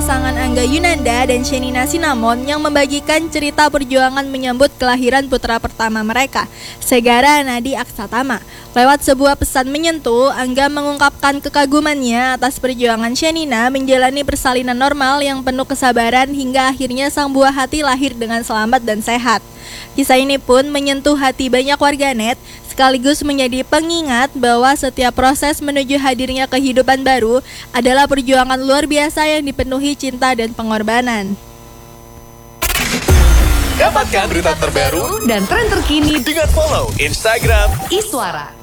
pasangan Angga Yunanda dan Shenina Sinamon yang membagikan cerita perjuangan menyambut kelahiran putra pertama mereka, Segara Nadi Aksatama. Lewat sebuah pesan menyentuh, Angga mengungkapkan kekagumannya atas perjuangan Shenina menjalani persalinan normal yang penuh kesabaran hingga akhirnya sang buah hati lahir dengan selamat dan sehat. Kisah ini pun menyentuh hati banyak warganet, sekaligus menjadi pengingat bahwa setiap proses menuju hadirnya kehidupan baru adalah perjuangan luar biasa yang dipenuhi cinta dan pengorbanan. Dapatkan berita terbaru dan tren terkini dengan follow Instagram Iswara.